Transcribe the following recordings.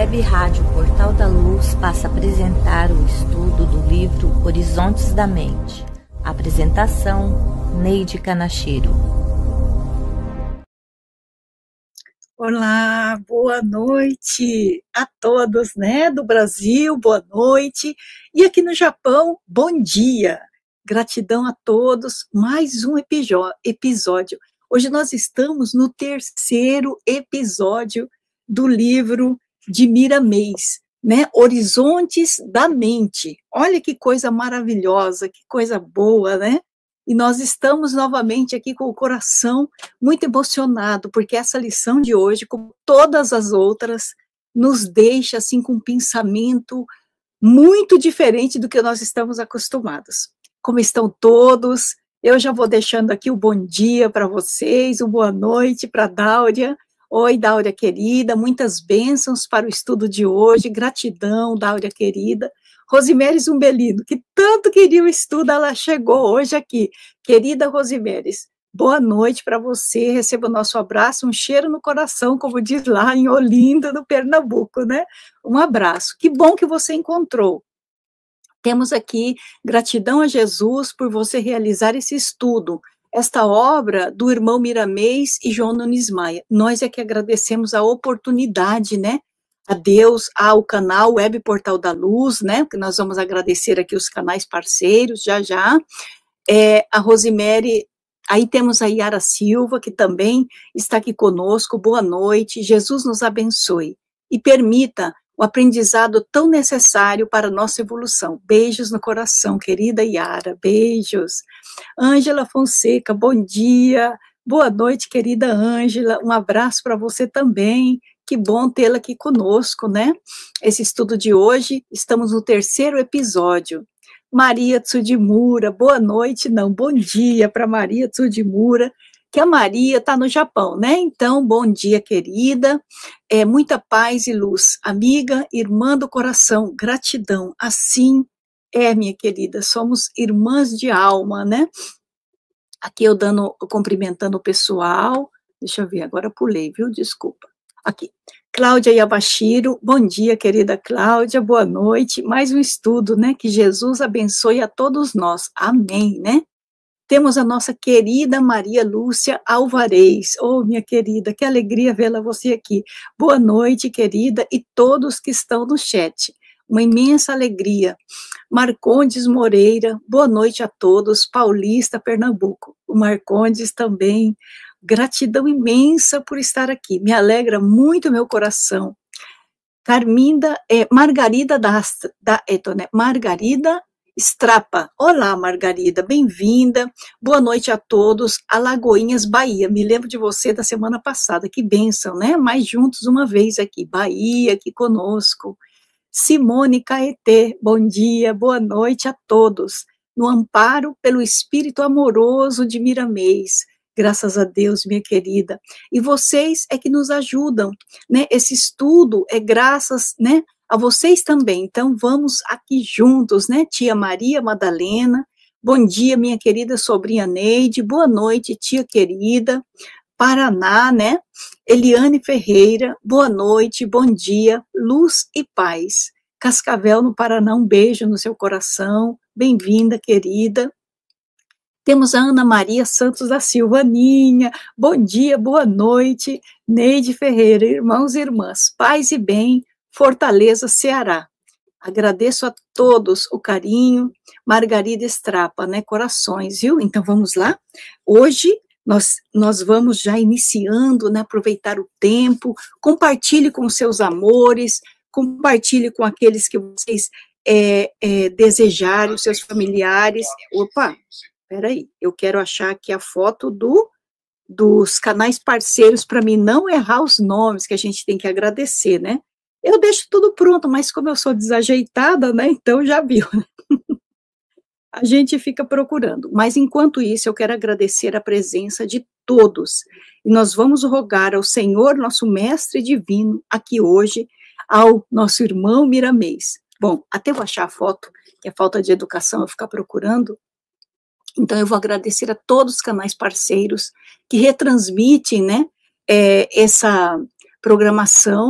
Web Rádio Portal da Luz passa a apresentar o estudo do livro Horizontes da Mente. Apresentação, Neide Canachiro. Olá, boa noite a todos, né, do Brasil, boa noite, e aqui no Japão, bom dia, gratidão a todos, mais um episódio. Hoje nós estamos no terceiro episódio do livro de Miramês, né, Horizontes da Mente. Olha que coisa maravilhosa, que coisa boa, né? E nós estamos novamente aqui com o coração muito emocionado, porque essa lição de hoje, como todas as outras, nos deixa assim com um pensamento muito diferente do que nós estamos acostumados. Como estão todos? Eu já vou deixando aqui o bom dia para vocês, o boa noite para a Dáuria. Oi, Dáuria querida, muitas bênçãos para o estudo de hoje, gratidão, Dáuria querida. Rosimeres Umbelino, que tanto queria o estudo, ela chegou hoje aqui. Querida Rosimeres, boa noite para você, receba o nosso abraço, um cheiro no coração, como diz lá em Olinda, no Pernambuco, né? Um abraço, que bom que você encontrou. Temos aqui gratidão a Jesus por você realizar esse estudo, esta obra do irmão Miramês e João Nunes Maia. Nós é que agradecemos a oportunidade, né? A Deus, ao canal Web Portal da Luz, né, que nós vamos agradecer aqui os canais parceiros, já, a Rosemary, aí temos a Yara Silva, que também está aqui conosco, boa noite, Jesus nos abençoe, e permita o aprendizado tão necessário para a nossa evolução, beijos no coração, querida Yara, beijos. Ângela Fonseca, bom dia, boa noite, querida Ângela, um abraço para você também. Que bom tê-la aqui conosco, né? Esse estudo de hoje, estamos no terceiro episódio. Maria Tsudimura, boa noite, não, bom dia para Maria Tsudimura, que a Maria está no Japão, né? Então, bom dia, querida, muita paz e luz, amiga, irmã do coração, gratidão, assim minha querida, somos irmãs de alma, né? Aqui eu cumprimentando o pessoal, deixa eu ver, agora pulei, viu? Desculpa. Aqui, Cláudia Yabashiro, bom dia, querida Cláudia, boa noite, mais um estudo, né, que Jesus abençoe a todos nós, amém, né? Temos a nossa querida Maria Lúcia Alvarez, minha querida, que alegria vê-la você aqui, boa noite, querida, e todos que estão no chat, uma imensa alegria. Marcondes Moreira, boa noite a todos, Paulista, Pernambuco, o Marcondes também, gratidão imensa por estar aqui, me alegra muito meu coração. Margarida Margarida Strapa, olá Margarida, bem-vinda, boa noite a todos, Alagoinhas, Bahia, me lembro de você da semana passada, que bênção, né, mais juntos uma vez aqui, Bahia, aqui conosco. Simone Caetê, bom dia, boa noite a todos, no amparo pelo espírito amoroso de Miramês, graças a Deus, minha querida, e vocês é que nos ajudam, né, esse estudo é graças, né, a vocês também, então vamos aqui juntos, né, tia Maria Madalena, bom dia, minha querida sobrinha Neide, boa noite, tia querida, Paraná, né, Eliane Ferreira, boa noite, bom dia, luz e paz, Cascavel no Paraná, um beijo no seu coração, bem-vinda, querida. Temos a Ana Maria Santos da Silva, Aninha, bom dia, boa noite, Neide Ferreira, irmãos e irmãs, paz e bem, Fortaleza, Ceará. Agradeço a todos o carinho, Margarida Strapa, né, corações, viu? Então vamos lá? Hoje nós vamos já iniciando, né, aproveitar o tempo, compartilhe com os seus amores, compartilhe com aqueles que vocês desejarem, os seus familiares. Opa! Peraí, eu quero achar aqui a foto dos canais parceiros para mim não errar os nomes que a gente tem que agradecer, né? Eu deixo tudo pronto, mas como eu sou desajeitada, né? Então já viu. A gente fica procurando. Mas enquanto isso, eu quero agradecer a presença de todos. E nós vamos rogar ao Senhor, nosso Mestre Divino, aqui hoje, ao nosso irmão Miramês. Bom, até eu achar a foto, que é falta de educação eu ficar procurando. Então, eu vou agradecer a todos os canais parceiros que retransmitem, né, essa programação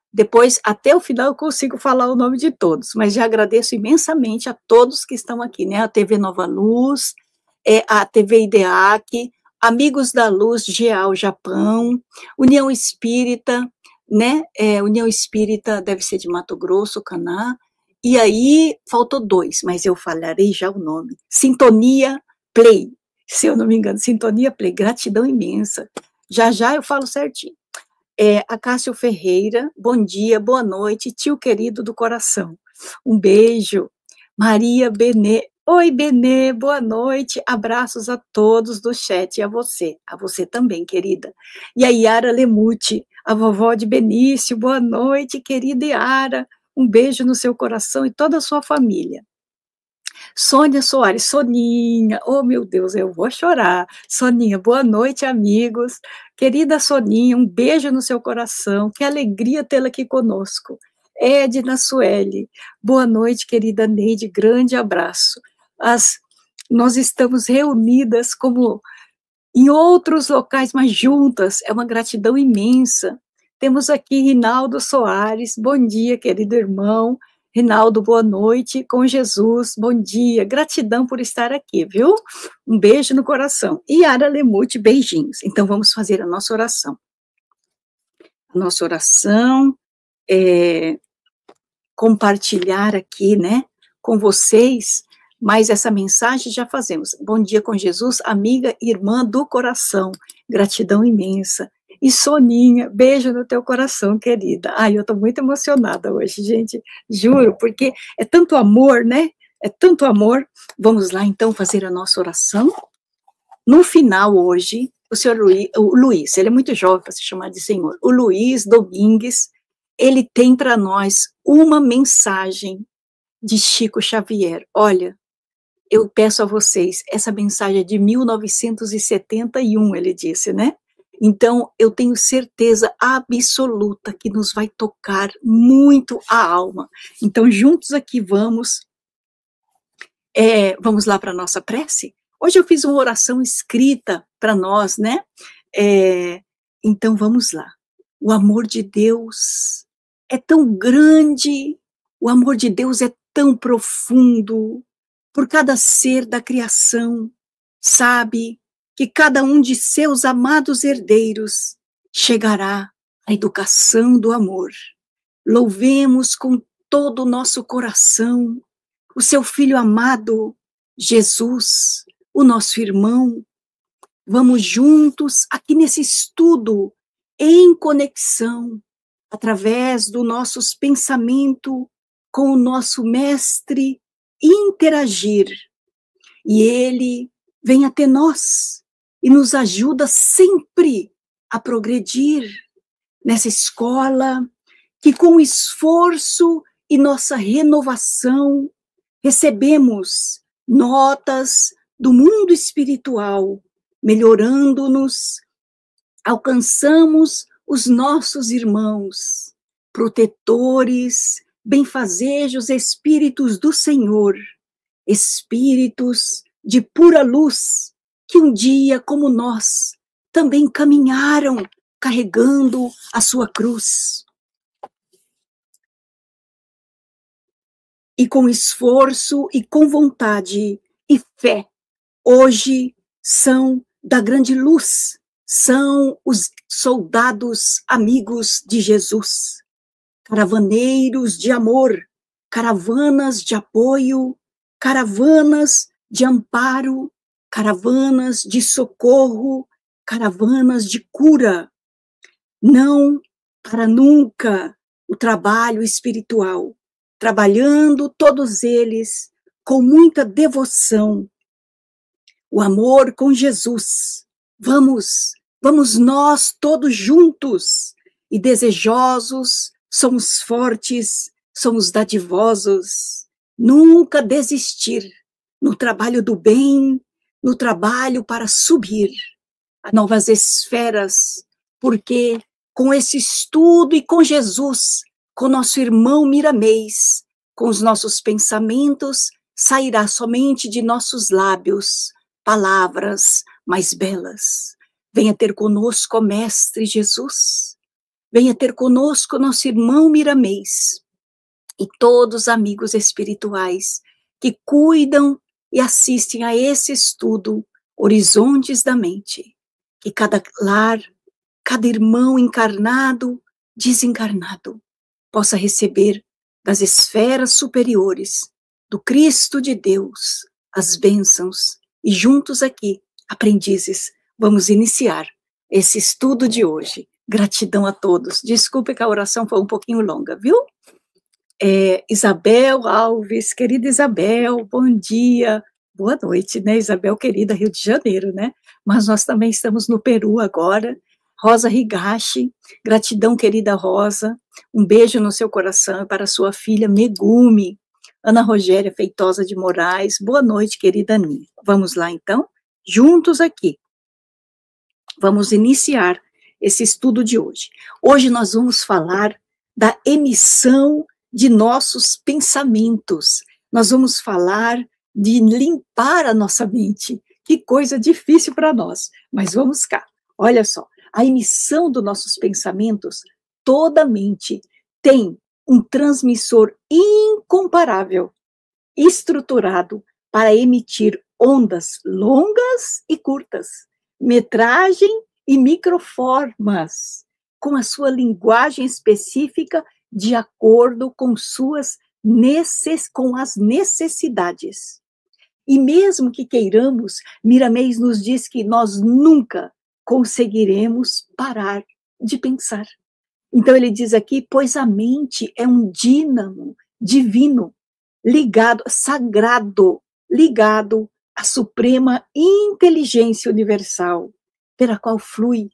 Depois, até o final, eu consigo falar o nome de todos, mas já agradeço imensamente a todos que estão aqui, né? A TV Nova Luz, a TV IDEAC, Amigos da Luz, GEAL Japão, União Espírita, né? União Espírita deve ser de Mato Grosso, Caná, e aí faltou 2, mas eu falarei já o nome. Sintonia Play, se eu não me engano, Sintonia Play, gratidão imensa. Já já eu falo certinho. A Cássio Ferreira, bom dia, boa noite, tio querido do coração. Um beijo. Maria Benê, oi Benê, boa noite, abraços a todos do chat e a você também, querida. E a Yara Lemuti, a vovó de Benício, boa noite, querida Yara, um beijo no seu coração e toda a sua família. Sônia Soares, Soninha, oh meu Deus, eu vou chorar. Soninha, boa noite, amigos. Querida Soninha, um beijo no seu coração, que alegria tê-la aqui conosco. Edna Sueli, boa noite, querida Neide, grande abraço. Nós estamos reunidas como em outros locais, mas juntas, é uma gratidão imensa. Temos aqui Rinaldo Soares, bom dia, querido irmão. Rinaldo, boa noite, com Jesus, bom dia, gratidão por estar aqui, viu? Um beijo no coração. E Yara Lemute, beijinhos. Então, vamos fazer a nossa oração. A nossa oração é compartilhar aqui, né, com vocês, mas essa mensagem já fazemos. Bom dia com Jesus, amiga e irmã do coração, gratidão imensa. E Soninha, beijo no teu coração, querida. Ai, eu tô muito emocionada hoje, gente, juro, porque é tanto amor, né? É tanto amor. Vamos lá, então, fazer a nossa oração. No final, hoje, o senhor Luiz, ele é muito jovem para se chamar de senhor, o Luiz Domingues, ele tem para nós uma mensagem de Chico Xavier. Olha, eu peço a vocês, essa mensagem é de 1971, ele disse, né? Então, eu tenho certeza absoluta que nos vai tocar muito a alma. Então, juntos aqui vamos lá para a nossa prece? Hoje eu fiz uma oração escrita para nós, né? Então, vamos lá. O amor de Deus é tão grande, o amor de Deus é tão profundo, por cada ser da criação, sabe que cada um de seus amados herdeiros chegará à educação do amor. Louvemos com todo o nosso coração o seu Filho amado, Jesus, o nosso irmão. Vamos juntos aqui nesse estudo, em conexão, através do nosso pensamento com o nosso Mestre, interagir. E Ele vem até nós e nos ajuda sempre a progredir nessa escola que, com esforço e nossa renovação, recebemos notas do mundo espiritual, melhorando-nos, alcançamos os nossos irmãos, protetores, benfazejos espíritos do Senhor, espíritos de pura luz, que um dia, como nós, também caminharam carregando a sua cruz. E com esforço e com vontade e fé, hoje são da grande luz, são os soldados amigos de Jesus, caravaneiros de amor, caravanas de apoio, caravanas de amparo, caravanas de socorro, caravanas de cura. Não para nunca o trabalho espiritual, trabalhando todos eles com muita devoção, o amor com Jesus. Vamos nós todos juntos e desejosos, somos fortes, somos dadivosos, nunca desistir no trabalho do bem, no trabalho para subir a novas esferas, porque com esse estudo e com Jesus, com nosso irmão Miramês, com os nossos pensamentos, sairá somente de nossos lábios palavras mais belas. Venha ter conosco, ó Mestre Jesus, Venha ter conosco nosso irmão Miramês e todos os amigos espirituais que cuidam e assistem a esse estudo Horizontes da Mente. Que cada lar, cada irmão encarnado, desencarnado, possa receber das esferas superiores do Cristo de Deus as bênçãos. E juntos aqui, aprendizes, vamos iniciar esse estudo de hoje. Gratidão a todos. Desculpe que a oração foi um pouquinho longa, viu? Isabel Alves, querida Isabel, bom dia. Boa noite, né, Isabel, querida, Rio de Janeiro, né? Mas nós também estamos no Peru agora. Rosa Higashi, gratidão, querida Rosa. Um beijo no seu coração e para sua filha Megumi. Ana Rogéria Feitosa de Moraes, boa noite, querida Aninha. Vamos lá, então? Juntos aqui. Vamos iniciar esse estudo de hoje. Hoje nós vamos falar da emissão de nossos pensamentos. Nós vamos falar de limpar a nossa mente. Que coisa difícil para nós, mas vamos cá. Olha só, a emissão dos nossos pensamentos, toda mente tem um transmissor incomparável, estruturado para emitir ondas longas e curtas, metragem e microformas, com a sua linguagem específica de acordo com as necessidades. E mesmo que queiramos, Miramês nos diz que nós nunca conseguiremos parar de pensar. Então ele diz aqui, pois a mente é um dínamo divino, ligado, sagrado, ligado à suprema inteligência universal, pela qual flui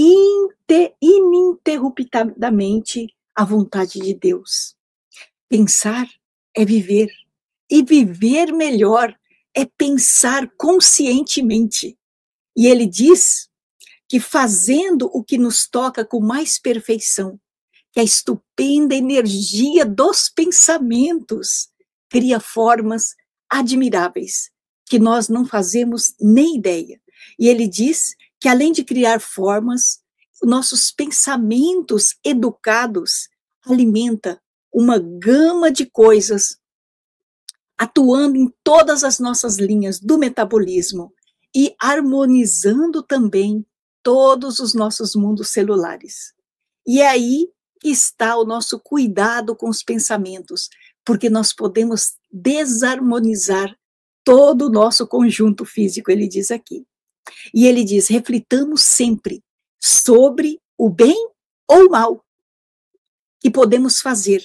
ininterruptamente a vontade de Deus. Pensar é viver, e viver melhor é pensar conscientemente. E ele diz que fazendo o que nos toca com mais perfeição, que a estupenda energia dos pensamentos cria formas admiráveis, que nós não fazemos nem ideia. E ele diz que além de criar formas, nossos pensamentos educados alimenta uma gama de coisas, atuando em todas as nossas linhas do metabolismo e harmonizando também todos os nossos mundos celulares. E é aí que está o nosso cuidado com os pensamentos, porque nós podemos desarmonizar todo o nosso conjunto físico, ele diz aqui. E ele diz, reflitamos sempre sobre o bem ou o mal que podemos fazer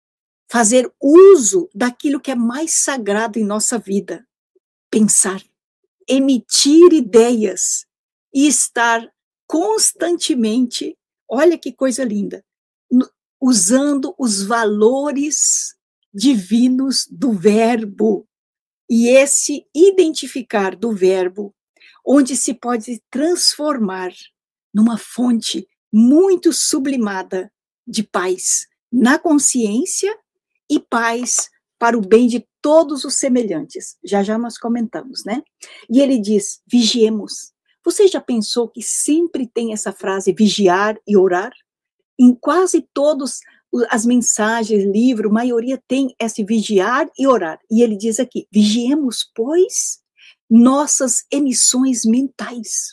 uso daquilo que é mais sagrado em nossa vida, pensar, emitir ideias e estar constantemente, olha que coisa linda, usando os valores divinos do verbo, e esse identificar do verbo, onde se pode transformar numa fonte muito sublimada de paz na consciência e paz para o bem de todos os semelhantes. Já já nós comentamos, né? E ele diz, vigiemos. Você já pensou que sempre tem essa frase, vigiar e orar? Em quase todas as mensagens, livro, a maioria tem esse vigiar e orar. E ele diz aqui, vigiemos, pois, nossas emissões mentais.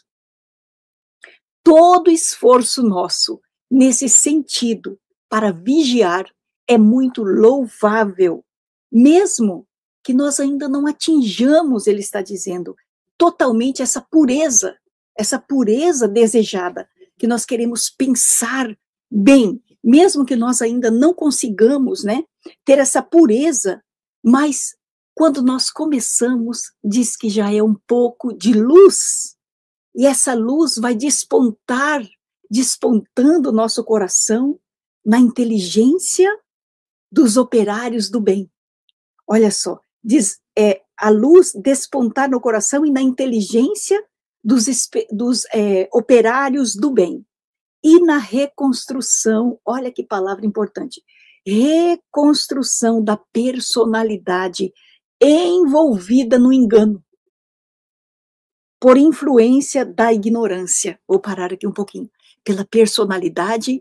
Todo esforço nosso nesse sentido para vigiar é muito louvável, mesmo que nós ainda não atinjamos, ele está dizendo, totalmente essa pureza desejada, que nós queremos pensar bem, mesmo que nós ainda não consigamos, né, ter essa pureza, mas quando nós começamos, diz que já é um pouco de luz, e essa luz vai despontando o nosso coração na inteligência dos operários do bem. Olha só, diz, a luz despontar no coração e na inteligência dos operários do bem. E na reconstrução, olha que palavra importante, reconstrução da personalidade envolvida no engano, por influência da ignorância. Vou parar aqui um pouquinho. Pela personalidade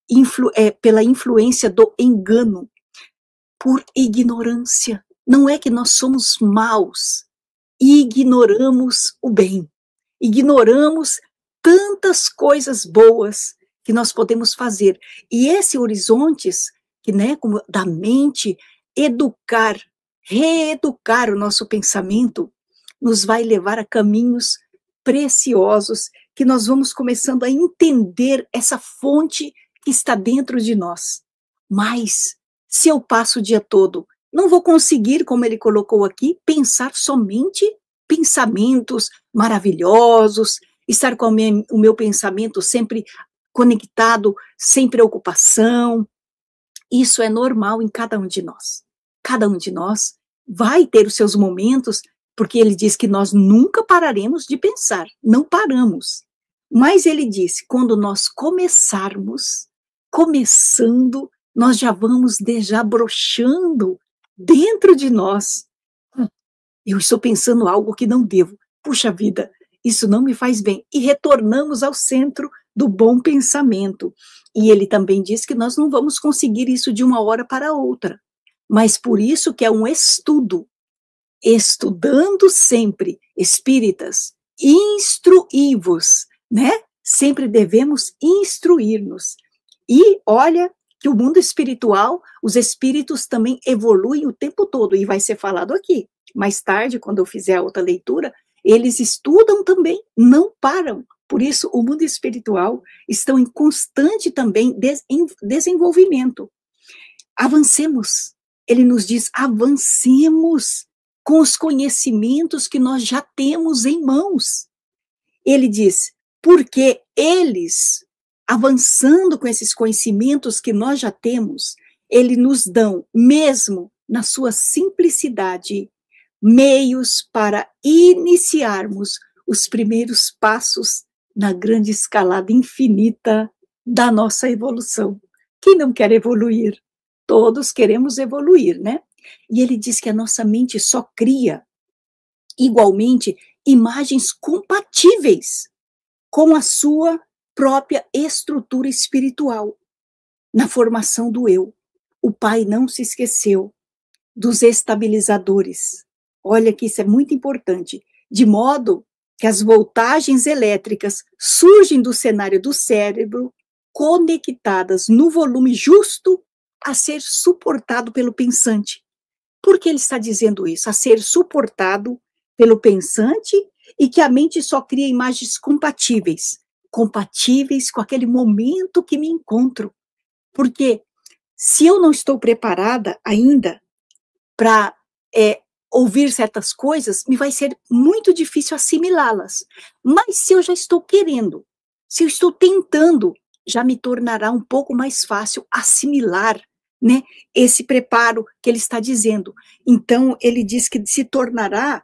pela influência do engano, por ignorância. Não é que nós somos maus, ignoramos o bem, ignoramos tantas coisas boas que nós podemos fazer. E esse horizontes, que, né, como da mente, reeducar o nosso pensamento, nos vai levar a caminhos preciosos, que nós vamos começando a entender essa fonte que está dentro de nós. Mas, se eu passo o dia todo, não vou conseguir, como ele colocou aqui, pensar somente pensamentos maravilhosos, estar com o meu pensamento sempre conectado, sem preocupação. Isso é normal em cada um de nós. Cada um de nós vai ter os seus momentos, porque ele diz que nós nunca pararemos de pensar, não paramos. Mas ele disse, quando nós começando, nós já vamos desabrochando dentro de nós. Eu estou pensando algo que não devo. Puxa vida, isso não me faz bem. E retornamos ao centro do bom pensamento. E ele também diz que nós não vamos conseguir isso de uma hora para outra. Mas por isso que é um estudo. Estudando sempre, espíritas, instruí-vos, né? Sempre devemos instruir-nos. E olha que o mundo espiritual, os espíritos também evoluem o tempo todo, e vai ser falado aqui. Mais tarde, quando eu fizer a outra leitura, eles estudam também, não param. Por isso, o mundo espiritual estão em constante também desenvolvimento. Avancemos. Ele nos diz, avancemos com os conhecimentos que nós já temos em mãos. Ele diz, porque eles, avançando com esses conhecimentos que nós já temos, eles nos dão, mesmo na sua simplicidade, meios para iniciarmos os primeiros passos na grande escalada infinita da nossa evolução. Quem não quer evoluir? Todos queremos evoluir, né? E ele diz que a nossa mente só cria, igualmente, imagens compatíveis com a sua própria estrutura espiritual, na formação do eu. O Pai não se esqueceu dos estabilizadores. Olha que isso é muito importante. De modo que as voltagens elétricas surgem do cenário do cérebro, conectadas no volume justo a ser suportado pelo pensante. Por que ele está dizendo isso? A ser suportado pelo pensante, e que a mente só cria imagens compatíveis com aquele momento que me encontro. Porque se eu não estou preparada ainda para ouvir certas coisas, me vai ser muito difícil assimilá-las. Mas se eu já estou querendo, se eu estou tentando, já me tornará um pouco mais fácil assimilar, né, esse preparo que ele está dizendo. Então, ele diz que se tornará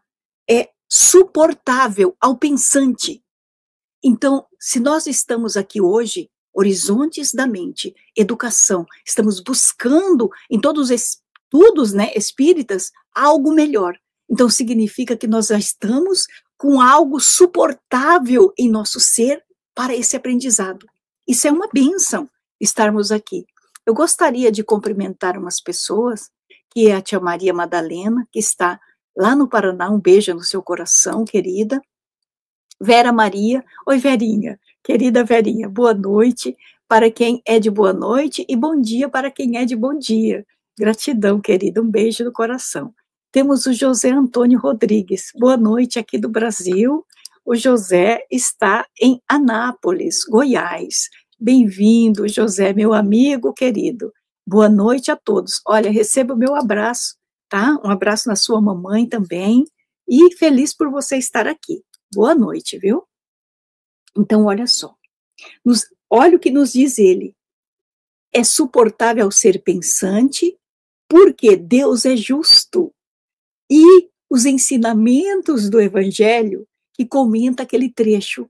suportável ao pensante. Então, se nós estamos aqui hoje, horizontes da mente, educação, estamos buscando em todos os estudos, né, espíritas, algo melhor. Então, significa que nós já estamos com algo suportável em nosso ser para esse aprendizado. Isso é uma bênção, estarmos aqui. Eu gostaria de cumprimentar umas pessoas, que é a tia Maria Madalena, que está lá no Paraná, um beijo no seu coração, querida. Vera Maria, oi Verinha, querida Verinha, boa noite para quem é de boa noite e bom dia para quem é de bom dia. Gratidão, querida, um beijo no coração. Temos o José Antônio Rodrigues, boa noite aqui do Brasil. O José está em Anápolis, Goiás. Bem-vindo, José, meu amigo querido. Boa noite a todos. Olha, receba o meu abraço, tá? Um abraço na sua mamãe também. E feliz por você estar aqui. Boa noite, viu? Então, olha só. Olha o que nos diz ele. É suportável ao ser pensante, porque Deus é justo. E os ensinamentos do Evangelho, que comenta aquele trecho,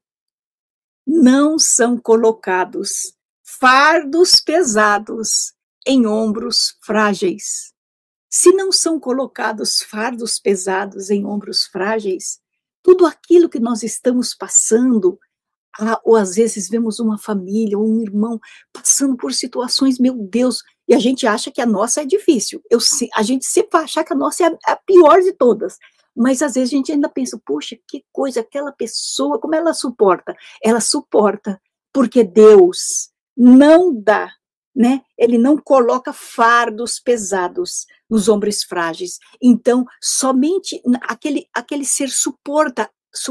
não são colocados fardos pesados em ombros frágeis. Se não são colocados fardos pesados em ombros frágeis, tudo aquilo que nós estamos passando, Ou às vezes vemos uma família ou um irmão passando por situações, meu Deus, e a gente acha que a nossa é difícil. A gente sempre vai achar que a nossa é a pior de todas. Mas às vezes a gente ainda pensa, poxa, que coisa, aquela pessoa, como ela suporta? Ela suporta porque Deus não dá, né? Ele não coloca fardos pesados nos ombros frágeis. Então, somente aquele ser suporta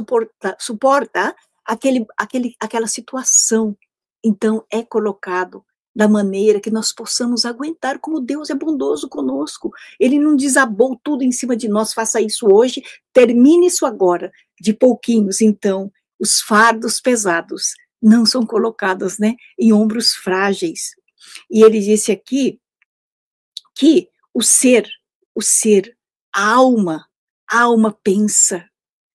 aquela situação. Então, é colocado da maneira que nós possamos aguentar, como Deus é bondoso conosco. Ele não desabou tudo em cima de nós, faça isso hoje, termine isso agora, de pouquinhos. Então, os fardos pesados não são colocados, né, em ombros frágeis. E ele disse aqui que o ser, a alma pensa,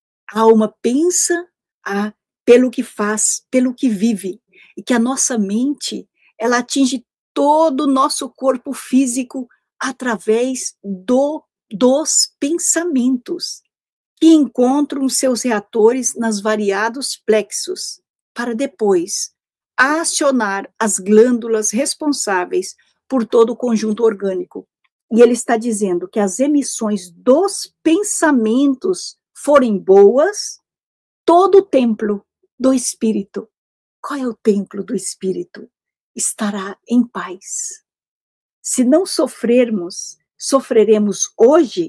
pelo que faz, pelo que vive, e que a nossa mente, ela atinge todo o nosso corpo físico através dos pensamentos, que encontram seus reatores nas variados plexos, para depois acionar as glândulas responsáveis por todo o conjunto orgânico. E ele está dizendo que as emissões dos pensamentos forem boas, todo o templo do Espírito. Qual é o templo do Espírito? Estará em paz. Se não sofrermos, sofreremos hoje